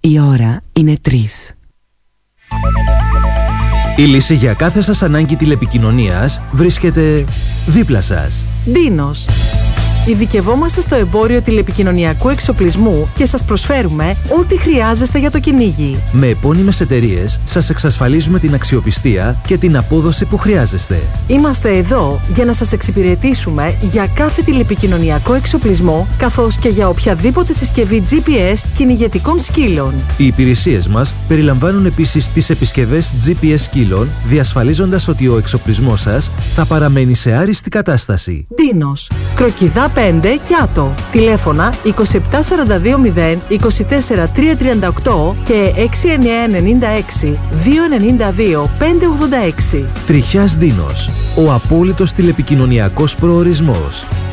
Η ώρα είναι 3. Η λύση για κάθε σας ανάγκη τηλεπικοινωνίας βρίσκεται δίπλα σας. Ντίνος. Ειδικευόμαστε στο εμπόριο τηλεπικοινωνιακού εξοπλισμού και σας προσφέρουμε ό,τι χρειάζεστε για το κυνήγι. Με επώνυμες εταιρείες σας εξασφαλίζουμε την αξιοπιστία και την απόδοση που χρειάζεστε. Είμαστε εδώ για να σας εξυπηρετήσουμε για κάθε τηλεπικοινωνιακό εξοπλισμό, καθώς και για οποιαδήποτε συσκευή GPS κυνηγετικών σκύλων. Οι υπηρεσίες μας περιλαμβάνουν επίσης τις επισκευές GPS σκύλων, διασφαλίζοντας ότι ο εξοπλισμός σας θα παραμένει σε άριστη κατάσταση. Ντίνος. Κροκιδά 5 Κιάτο. Τηλέφωνα 27420 24338 και 6996 292 586. Τριχιάς Ντίνος. Ο απόλυτος τηλεπικοινωνιακός προορισμός.